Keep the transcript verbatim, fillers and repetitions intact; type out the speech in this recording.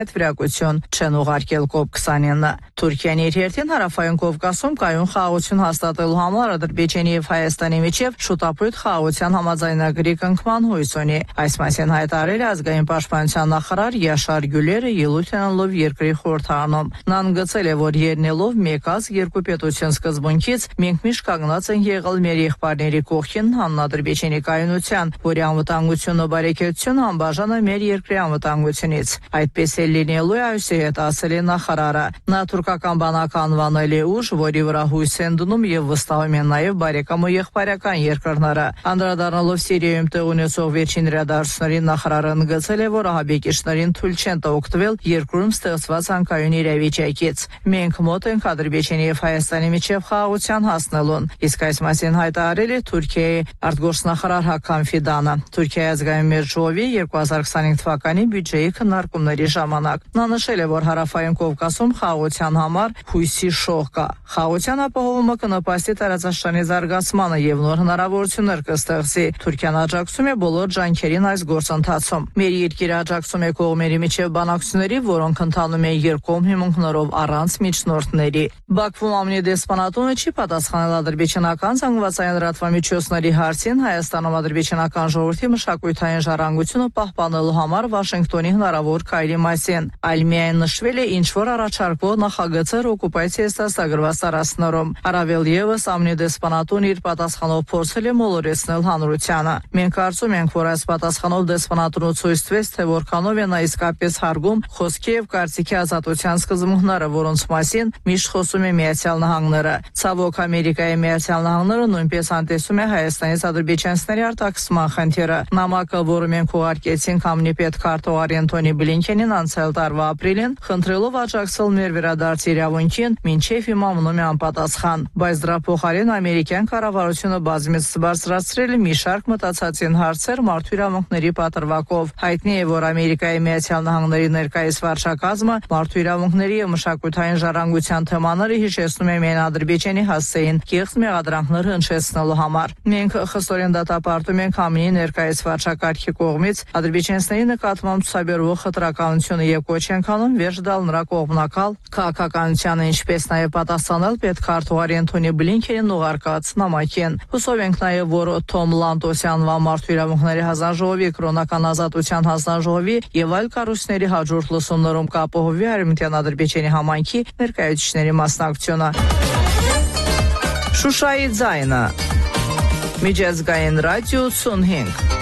վիրակություն չեն ուղարկել կոպ քսանինը։ Թուրքիան իր հերթին հարավային Կովկասում կայուն խաղաղություն հաստատելու համար Ադրբեջանի եւ Հայաստանի միջև շուտապույտ խաղաղության համաձայնագրի կնքման հույս ունի։ Այս մասին հայտարարել է ազգային պաշտպանության նախարար Յաշար Գյուլերը ելույթ ունենալով երկրի խորհրդարանում։ Նա ընդգծել է, որ ելնելով մեկ ազգ երկու պետություն սկզբունքից մենք միշտ կանգնած ենք եղել մեր եղբայրների կողքին հանուն Ադրբեջանի կայունության, որի անվտանգությունն ու բարեկեցությունը անբաժան է մեր երկրի անվտանգությունից։ Այդպես է լինելու է այսի հետ ասել է նախարարը։ Նա թուրքական բանակ անվանել է ուժ, որի վրա հույս են դնում եւ վստահում են նաեւ բարեկամ ու եղբայրական երկրները։ Անդրադառնալով Սիրիայում տեղ ունեցող վերջին իրադարձություններին նախարարը ընդգծել է, որ ահաբեկիչներին թույլ չեն տա օգտվել երկրում ստեղծված անկայուն իրավիճակից։ Մենք մոտ ենք Ադրբեջանի եւ Հայաստանի միջև խաղաղության հասնելուն։ Իսկ այս մասին հայտարարել է Թուրքիայի արտգործնախարար Հական Ֆիդանը։ Թուրքիայի ազգային մեժժովի երկու հազար քսանինք թվականի բյուջեի քննարկումների ժամանակ նա նշել է, որ հարավային Կովկասում խաղաղության համար հույսի շող կա։ Խաղաղության ապահովումը կնպաստի տարածաշրջանի զարգացմանը եւ նոր հնարավորություններ կստեղծի։ Թուրքիան աջակցում է բոլոր ջանքերին այս գործընթացում։ Մեր երկիրը աջակցում է կողմերի միջև բանակցությունների, որոնք ընթանում են երկկողմ հիմունքներով առանց միջնորդների։ Բաքվում ԱՄՆ դեսպանատունը չի պատասխանել ադրբեջանական զանգվածային լրատվամիջոցների հարցին Հայաստանում ադրբեջանական ժողովրդի մշակութային ժառանգությունը պահպանելու համար Վաշինգտոնի հնարավոր քայլի մասին։ Այլ միայն նշվել է ինչ որ առաջարկվող նախագծեր օկուպացիայից ստացագրված տարածքներում։ Առավել եւս ԱՄՆ դեսպանատունը իր պատասխանով փորձել է մոլորեցնել հանրությանը։ Մենք կարծում ենք, որ այս պատասխանով դեսպանատունը ցույց տվեց, թե որքանով է նա իսկապես հարգում խոսքի եւ կարծիքի ազատության սկզբունքները, որոնց մասին միշտ խոսում է Միացյալ Նահանգները։ Ցավոք Ամերիկայի Միացյալ Նահանգները նույնպես անտեսում է Հայաստանից ադրբեջանցիների արտաքսման խնդիրը։ Նամակը, որը մենք ուղարկեցինք ԱՄՆ պետքարտուղար Անթոնի Բլինքենին անցյալ տարվա ապրիլին, խնդրելով աջակցել մեր վերադարձի իրավունքին, մինչև հիմա մնում է անպատասխան։ Բայց դրա փոխարեն ամերիկյան կառավարությունը բազմիցս բարձրացրել է մի շարք մտածածին հարցեր մարդու իրավունքների պատրվակով։ Հայտնի է, որ Ամերիկայի Միացյալ Նահանգների ներկայիս վարչակազմը մարդու իրավունքների եւ մշակութային ժառանգության թեմաները հիշեցնում է միայն Ադրբեջանի հասցեին կեղծ մեղադրանքներ հնչեցնելու համար։ Մենք խստորեն դատապարտում ենք ԱՄՆ ներկայիս վարչակարգի կողմից ադրբեջանցիների նկատմամբ ցուցաբերվող խտրականությունը եւ կոչ ենք անում վերջ տալ նրա կողմնակալ քաղաքականությանը, ինչպես նաեւ պատասխանել պետքարտուղար Անթոնի Բլինքենին ուղարկած նամակին։ Հուսով ենք նաեւ, որ Թոմ Լանտոսյանվան մարդու իրավունքների հանձնաժողովի, կրոնական ազատության հանձնաժողովի եւ այլ կառույցների հաջորդ լսումներում կապահովի Արևմտյան Ադրբեջանի համայնքի ներկայացուցիչների մասնակցությունը։ Շուշայի ձայնը Միջազգային ռադիո ութսունհինգ